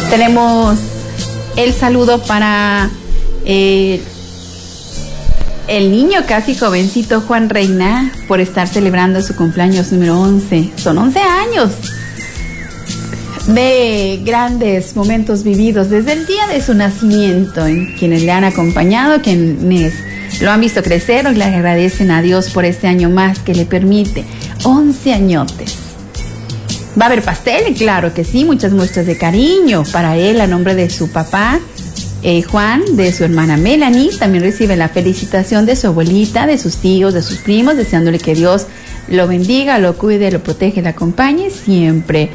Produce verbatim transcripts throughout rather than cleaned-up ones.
Tenemos el saludo para eh, el niño casi jovencito Juan Reina por estar celebrando su cumpleaños número once. Son once años de grandes momentos vividos desde el día de su nacimiento, en quienes le han acompañado, quienes lo han visto crecer y le agradecen a Dios por este año más que le permite. once añotes. Va a haber pastel, claro que sí, muchas muestras de cariño para él a nombre de su papá eh, Juan, de su hermana Melanie. También recibe la felicitación de su abuelita, de sus tíos, de sus primos, deseándole que Dios lo bendiga, lo cuide, lo protege, lo acompañe siempre.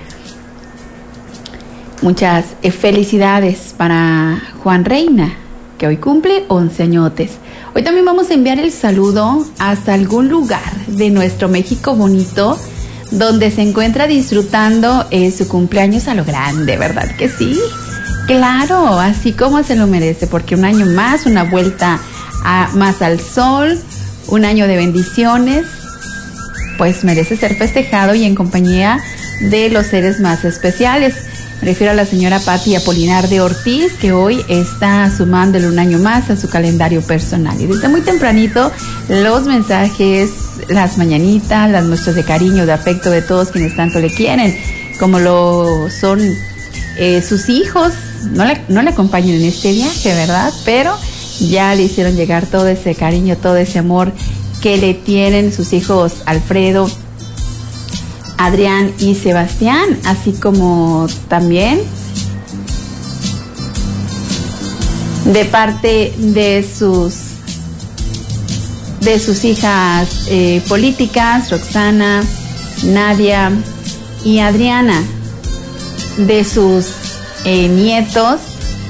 Muchas eh, felicidades para Juan Reina, que hoy cumple once añotes. Hoy también vamos a enviar el saludo hasta algún lugar de nuestro México bonito, donde se encuentra disfrutando eh, su cumpleaños a lo grande, ¿verdad que sí? Claro, así como se lo merece, porque un año más, una vuelta a, más al sol, un año de bendiciones, pues merece ser festejado y en compañía de los seres más especiales. Me refiero a la señora Patti Apolinar de Ortiz, que hoy está sumándole un año más a su calendario personal. Y desde muy tempranito, los mensajes, las mañanitas, las muestras de cariño, de afecto de todos quienes tanto le quieren, como lo son eh, sus hijos, no le, no le acompañan en este viaje, ¿verdad? Pero ya le hicieron llegar todo ese cariño, todo ese amor que le tienen sus hijos Alfredo, Adrián y Sebastián, así como también de parte de sus de sus hijas eh, políticas, Roxana, Nadia y Adriana, de sus eh, nietos,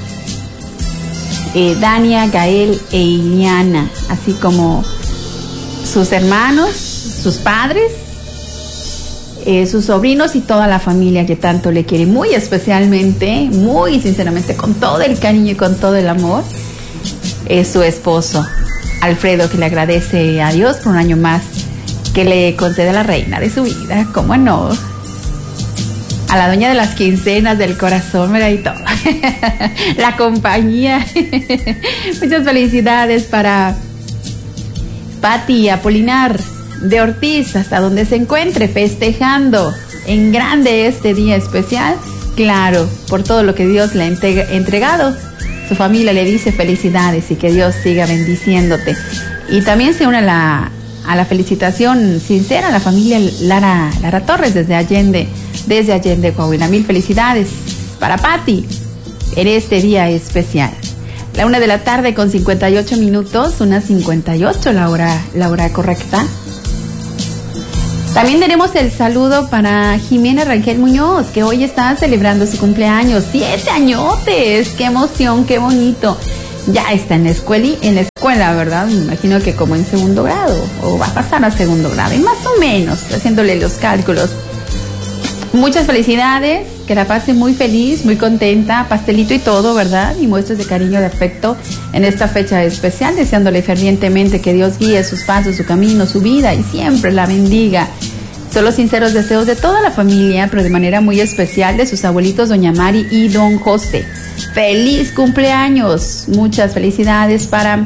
eh, Dania, Gael e Iliana, así como sus hermanos, sus padres, Eh, sus sobrinos y toda la familia que tanto le quiere, muy especialmente, muy sinceramente, con todo el cariño y con todo el amor, es su esposo Alfredo, que le agradece a Dios por un año más que le concede la reina de su vida, cómo no, a la dueña de las quincenas del corazón, mira, y todo la compañía. Muchas felicidades para Patti Apolinar de Ortiz, hasta donde se encuentre, festejando en grande este día especial, claro, por todo lo que Dios le ha entregado. Su familia le dice felicidades y que Dios siga bendiciéndote. Y también se une a la, a la felicitación sincera a la familia Lara, Lara Torres desde Allende, desde Allende, Coahuila. Mil felicidades para Patti en este día especial. La una de la tarde con cincuenta y ocho minutos, una cincuenta y ocho, la hora, la hora correcta. También tenemos el saludo para Jimena Rangel Muñoz, que hoy está celebrando su cumpleaños. ¡Siete añotes! ¡Qué emoción, qué bonito! Ya está en la escuela, en la escuela, ¿verdad? Me imagino que como en segundo grado, o va a pasar a segundo grado, y más o menos, haciéndole los cálculos. Muchas felicidades, que la pase muy feliz, muy contenta, pastelito y todo, ¿verdad? Y muestras de cariño, de afecto en esta fecha especial, deseándole fervientemente que Dios guíe sus pasos, su camino, su vida y siempre la bendiga. Son los sinceros deseos de toda la familia, pero de manera muy especial de sus abuelitos doña Mari y don José. ¡Feliz cumpleaños! Muchas felicidades para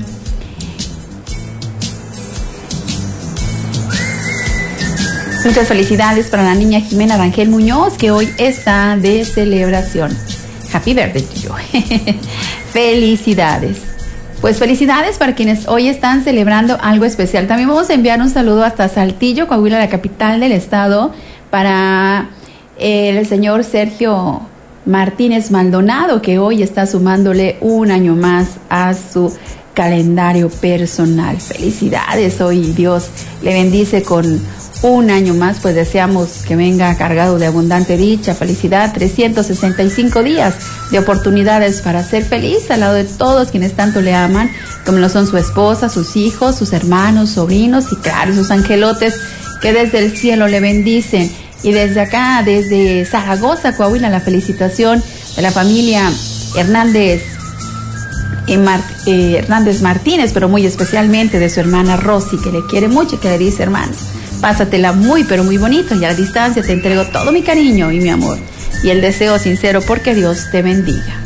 Muchas felicidades para la niña Jimena Rangel Muñoz, que hoy está de celebración. Happy birthday to you. Felicidades. Pues felicidades para quienes hoy están celebrando algo especial. También vamos a enviar un saludo hasta Saltillo, Coahuila, la capital del estado, para el señor Sergio Martínez Maldonado, que hoy está sumándole un año más a su calendario personal. Felicidades, hoy Dios le bendice con un año más, pues deseamos que venga cargado de abundante dicha, felicidad, trescientos sesenta y cinco días de oportunidades para ser feliz al lado de todos quienes tanto le aman, como lo son su esposa, sus hijos, sus hermanos, sobrinos y claro, sus angelotes que desde el cielo le bendicen. Y desde acá, desde Zaragoza, Coahuila, la felicitación de la familia Hernández Eh, Mar, eh, Hernández Martínez, pero muy especialmente de su hermana Rosy, que le quiere mucho y que le dice: hermano, pásatela muy pero muy bonito, y a la distancia te entrego todo mi cariño y mi amor. y el deseo sincero porque Dios te bendiga.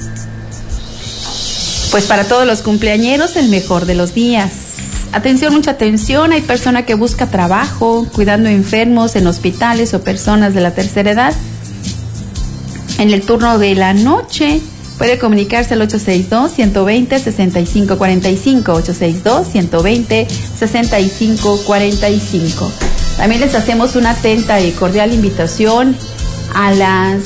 Pues para todos los cumpleañeros, el mejor de los días. Atención, mucha atención, hay persona que busca trabajo, cuidando enfermos en hospitales o personas de la tercera edad. En el turno de la noche puede comunicarse al ocho seis dos, uno dos cero, seis cinco cuatro cinco, ocho seis dos, uno dos cero, seis cinco cuatro cinco. También les hacemos una atenta y cordial invitación a las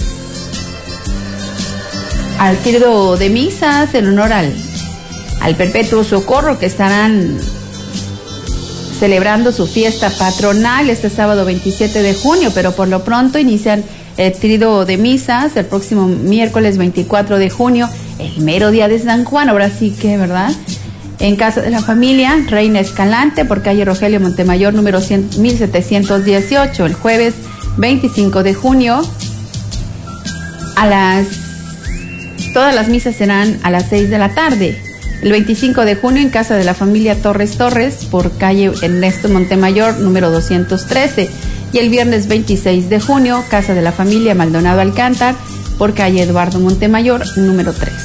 al trío de misas en honor al, al Perpetuo Socorro, que estarán celebrando su fiesta patronal este sábado veintisiete de junio, pero por lo pronto inician el trío de misas el próximo miércoles veinticuatro de junio, el mero día de San Juan, ahora sí que, ¿verdad? En casa de la familia Reina Escalante, por calle Rogelio Montemayor, número mil setecientos dieciocho, el jueves veinticinco de junio, a las, todas las misas serán a las seis de la tarde. El veinticinco de junio en casa de la familia Torres Torres, por calle Ernesto Montemayor, número doscientos trece. Y el viernes veintiséis de junio, casa de la familia Maldonado Alcántar, por calle Eduardo Montemayor, número tres.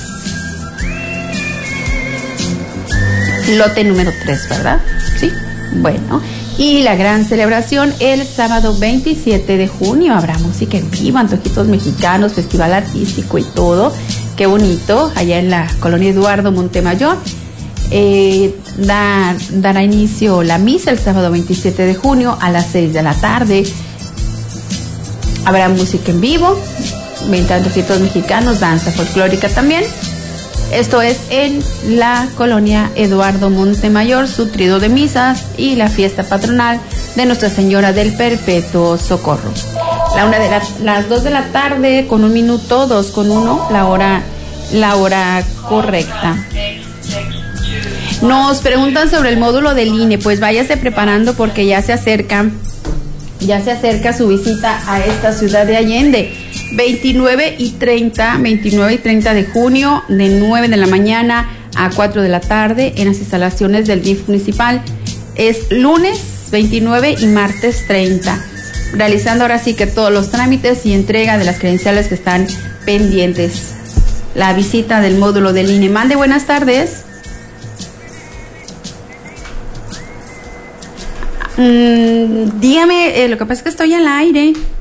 Lote número tres, ¿verdad? Sí. Bueno. Y la gran celebración el sábado veintisiete de junio. Habrá música en vivo, antojitos mexicanos, festival artístico y todo. Qué bonito, allá en la colonia Eduardo Montemayor. Eh, da, dará inicio la misa el sábado veintisiete de junio a las seis de la tarde. Habrá música en vivo, veinte antojitos mexicanos, danza folclórica también. Esto es en la colonia Eduardo Montemayor, su trío de misas y la fiesta patronal de Nuestra Señora del Perpetuo Socorro. La una de la, las dos de la tarde con un minuto, dos con uno, la hora, la hora correcta. Nos preguntan sobre el módulo del I N E, pues váyase preparando porque ya se acerca, ya se acerca su visita a esta ciudad de Allende. veintinueve y treinta, veintinueve y treinta de junio, de nueve de la mañana a cuatro de la tarde, en las instalaciones del D I F municipal. Es lunes veintinueve y martes treinta. Realizando ahora sí que todos los trámites y entrega de las credenciales que están pendientes. La visita del módulo del I N E. Mande, buenas tardes. Mm, dígame, eh, lo que pasa es que estoy al aire.